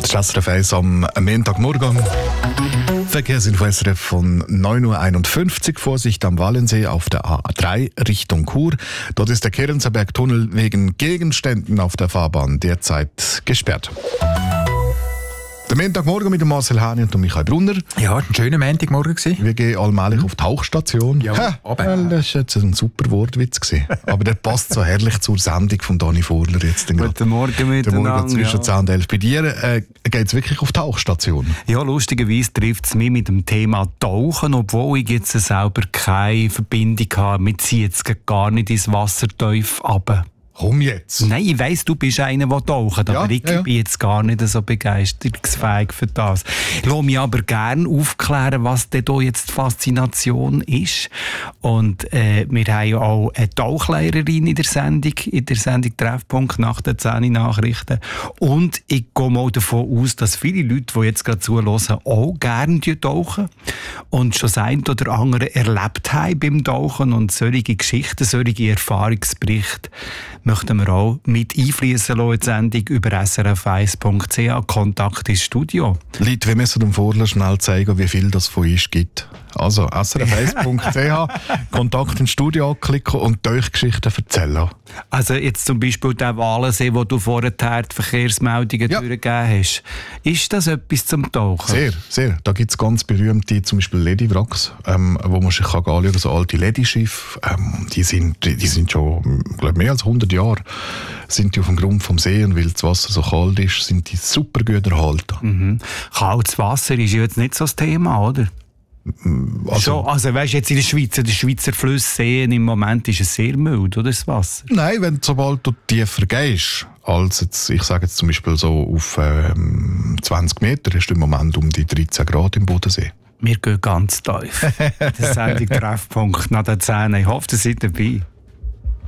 Das ist SRF 1 am Montagmorgen. Verkehrsinfo SRF von 9.51 Uhr. Vorsicht am Wallensee auf der A3 Richtung Chur. Dort ist der Kerenzerberg-Tunnel wegen Gegenständen auf der Fahrbahn derzeit gesperrt. Der Montagmorgen mit dem Marcel Häni und Michael Brunner. Ja, ein schöner Montagmorgen gewesen. Wir gehen allmählich auf die Tauchstation. Ja, das war jetzt ein super Wortwitz gewesen. Aber der passt so herrlich zur Sendung von Dani Vorler jetzt. Guten Morgen miteinander. Der Morgen zwischen 10 und 11. Bei dir geht es wirklich auf die Tauchstation? Ja, lustigerweise trifft es mich mit dem Thema Tauchen, obwohl ich jetzt selber keine Verbindung habe. Wir ziehen jetzt gar nicht ins Wasser tief runter. Komm jetzt! Nein, ich weiss, du bist einer, der taucht, aber ich bin jetzt gar nicht so begeisterungsfähig für das. Ich lasse mich aber gerne aufklären, was denn hier jetzt die Faszination ist. Und wir haben ja auch eine Tauchlehrerin in der Sendung Treffpunkt nach den 10 Nachrichten. Und ich gehe mal davon aus, dass viele Leute, die jetzt gerade zuhören, auch gerne tauchen und schon das eine oder andere erlebt haben beim Tauchen. Und solche Geschichten, solche Erfahrungsberichte möchten wir auch mit einfließen lassen in die Sendung über srf1.ch. Kontakt ins Studio. Leute, wir müssen dem Vorler schnell zeigen, wie viel das von uns gibt. Also srf1.ch, Kontakt ins Studio anklicken und euch Geschichten erzählen. Also jetzt zum Beispiel der Walensee, wo du vorher die Verkehrsmeldungen durchgegeben hast. Ist das etwas zum Tauchen? Sehr, sehr. Da gibt es ganz berühmte, zum Beispiel Ledi-Wracks, wo man sich anschauen kann, so alte Ledi-Schiffe. Die sind schon, glaube mehr als 100 Jahre sind die auf dem Grund vom See, und weil das Wasser so kalt ist, sind die super gut erhalten. Mhm. Kaltes Wasser ist ja jetzt nicht so das Thema, oder? Also weißt, jetzt in der Schweizer Flüsse, Seen, im Moment ist es sehr mild, oder, das Wasser? Nein, sobald du tiefer gehst, als jetzt, ich sage jetzt zum Beispiel so auf 20 Meter, hast du im Moment um die 13 Grad im Bodensee. Wir gehen ganz tief. Das ist der Treffpunkt nach der 10. Ich hoffe, ihr seid dabei.